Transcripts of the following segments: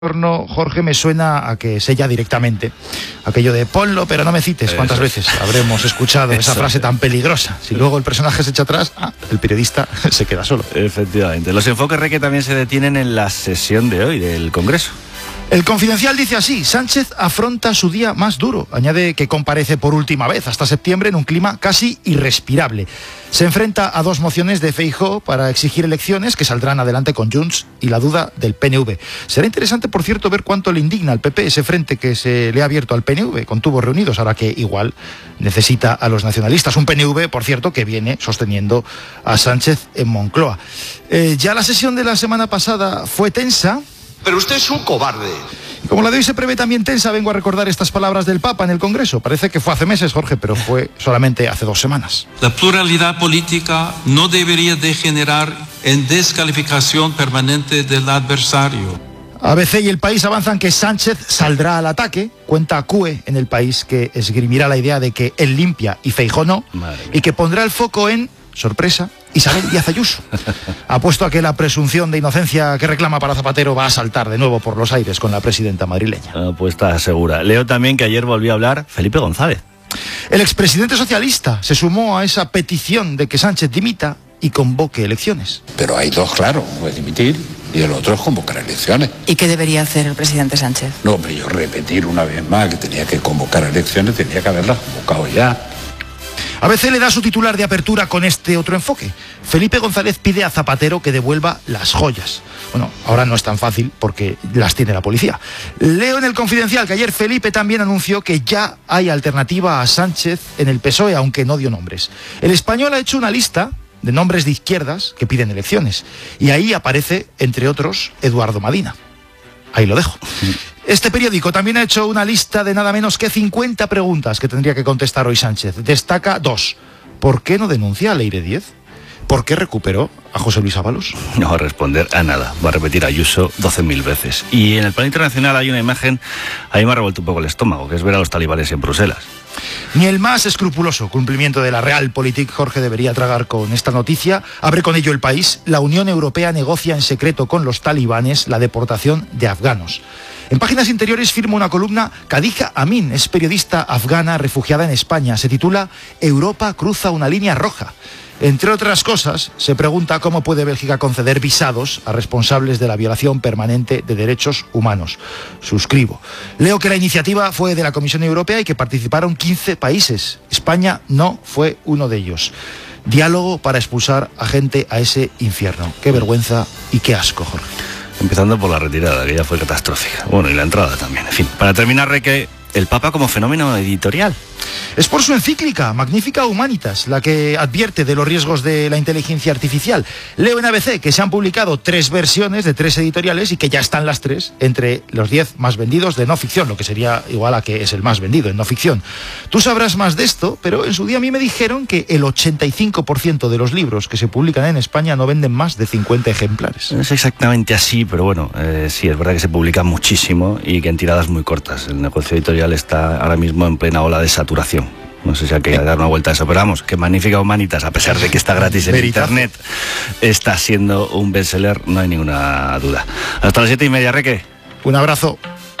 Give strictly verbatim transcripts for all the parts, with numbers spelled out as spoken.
No, Jorge, me suena a que sé ya directamente aquello de ponlo pero no me cites. ¿Cuántas Eso. veces habremos escuchado Eso. esa frase tan peligrosa? Si luego el personaje se echa atrás, ah, el periodista se queda solo. Efectivamente. Los enfoques R E que también se detienen en la sesión de hoy del Congreso. El Confidencial dice así: Sánchez afronta su día más duro. Añade que comparece por última vez hasta septiembre en un clima casi irrespirable. Se enfrenta a dos mociones de Feijóo para exigir elecciones que saldrán adelante con Junts y la duda del P N V. Será interesante, por cierto, ver cuánto le indigna al P P ese frente que se le ha abierto al P N V con tubos reunidos, ahora que igual necesita a los nacionalistas. Un P N V, por cierto, que viene sosteniendo a Sánchez en Moncloa. Eh, ya la sesión de la semana pasada fue tensa. Pero usted es un cobarde. Y como la de hoy se prevé también tensa, vengo a recordar estas palabras del Papa en el Congreso. Parece que fue hace meses, Jorge, pero fue solamente hace dos semanas. La pluralidad política no debería degenerar en descalificación permanente del adversario. A B C y El País avanzan que Sánchez saldrá al ataque. Cuenta C U E en El País que esgrimirá la idea de que él limpia y Feijóo no, y que pondrá el foco en, sorpresa, Isabel Díaz Ayuso. Apuesto a que la presunción de inocencia que reclama para Zapatero va a saltar de nuevo por los aires con la presidenta madrileña. Apuesta segura. Leo también que ayer volvió a hablar Felipe González. El expresidente socialista se sumó a esa petición de que Sánchez dimita y convoque elecciones. Pero hay dos, claro, uno es dimitir y el otro es convocar elecciones. ¿Y qué debería hacer el presidente Sánchez? No, pero yo repetir una vez más que tenía que convocar elecciones, tenía que haberlas convocado ya. A B C le da su titular de apertura con este otro enfoque. Felipe González pide a Zapatero que devuelva las joyas. Bueno, ahora no es tan fácil porque las tiene la policía. Leo en el Confidencial que ayer Felipe también anunció que ya hay alternativa a Sánchez en el P S O E, aunque no dio nombres. El Español ha hecho una lista de nombres de izquierdas que piden elecciones. Y ahí aparece, entre otros, Eduardo Madina. Ahí lo dejo. Este periódico también ha hecho una lista de nada menos que cincuenta preguntas que tendría que contestar hoy Sánchez. Destaca dos. ¿Por qué no denuncia a Leire Díez? ¿Por qué recuperó a José Luis Ábalos? No va a responder a nada. Va a repetir a Ayuso doce mil veces. Y en el plano internacional hay una imagen, a mí me ha revuelto un poco el estómago, que es ver a los talibanes en Bruselas. Ni el más escrupuloso cumplimiento de la Realpolitik, Jorge, debería tragar con esta noticia. Abre con ello El País. La Unión Europea negocia en secreto con los talibanes la deportación de afganos. En páginas interiores firma una columna Khadija Amin, es periodista afgana refugiada en España. Se titula Europa cruza una línea roja. Entre otras cosas, se pregunta cómo puede Bélgica conceder visados a responsables de la violación permanente de derechos humanos. Suscribo. Leo que la iniciativa fue de la Comisión Europea y que participaron quince países. España no fue uno de ellos. Diálogo para expulsar a gente a ese infierno. Qué vergüenza y qué asco, Jorge. Empezando por la retirada, que ya fue catastrófica. Bueno, y la entrada también. En fin, para terminar, Reque, el Papa como fenómeno editorial. Es por su encíclica Magnificat Humanitas, la que advierte de los riesgos de la inteligencia artificial. Leo en A B C que se han publicado tres versiones de tres editoriales y que ya están las tres entre los diez más vendidos de no ficción, lo que sería igual a que es el más vendido en no ficción. Tú sabrás más de esto, pero en su día a mí me dijeron que el ochenta y cinco por ciento de los libros que se publican en España no venden más de cincuenta ejemplares. No es exactamente así, pero bueno, eh, sí, es verdad que se publica muchísimo y que en tiradas muy cortas. El negocio editorial está ahora mismo en plena ola de saturación. No sé si hay que dar una vuelta a eso, pero vamos, que Magnificat Humanitas, a pesar de que está gratis en internet, está siendo un bestseller, no hay ninguna duda. Hasta las siete y media, Reque. Un abrazo.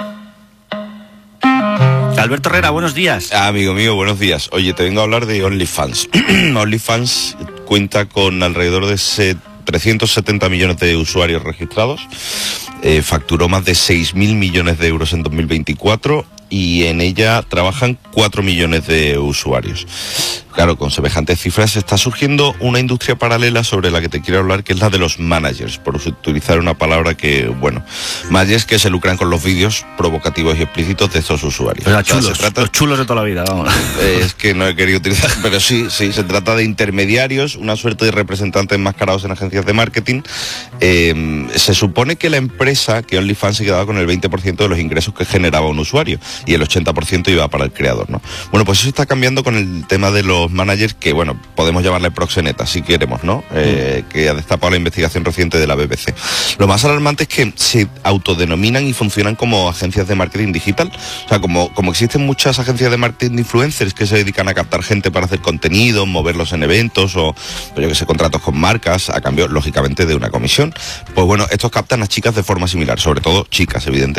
Alberto Herrera, buenos días. Amigo mío, buenos días. Oye, te vengo a hablar de OnlyFans. OnlyFans cuenta con alrededor de trescientos setenta millones de usuarios registrados, eh, facturó más de seis mil millones de euros en dos mil veinticuatro y en ella trabajan cuatro millones de usuarios. Claro, con semejantes cifras está surgiendo una industria paralela sobre la que te quiero hablar, que es la de los managers, por utilizar una palabra que, bueno, managers que se lucran con los vídeos provocativos y explícitos de estos usuarios. Pero chulos, o sea, se trata, los chulos de toda la vida, vamos. Es que no he querido utilizar, pero sí, sí, se trata de intermediarios, una suerte de representantes enmascarados en agencias de marketing. Eh, se supone que la empresa, que OnlyFans, se quedaba con el veinte por ciento de los ingresos que generaba un usuario y el ochenta por ciento iba para el creador, ¿no? Bueno, pues eso está cambiando con el tema de los los managers que, bueno, podemos llamarle proxenetas si queremos, ¿no? Eh, que ha destapado la investigación reciente de la B B C. Lo más alarmante es que se autodenominan y funcionan como agencias de marketing digital. O sea, como, como existen muchas agencias de marketing de influencers que se dedican a captar gente para hacer contenido, moverlos en eventos o, yo que sé, contratos con marcas, a cambio, lógicamente, de una comisión. Pues bueno, estos captan a chicas de forma similar, sobre todo chicas, evidentemente.